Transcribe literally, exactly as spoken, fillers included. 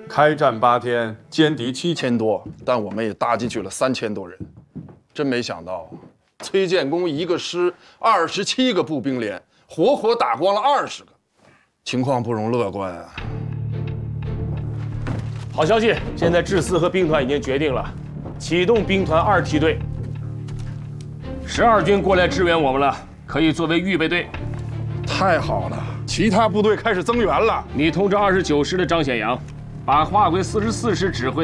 开战八天，歼敌七千多， 但我们也打进去了三千多人。真没想到，崔建功一个师二十七个步兵连，活活打光了二十个，情况不容乐观啊！ 好消息，现在志司和兵团已经决定了，启动兵团二梯队。十二军过来支援我们了，可以作为预备队。 太好了，其他部队开始增援了。 你通知二十九师的张显阳，把划归四十四师指挥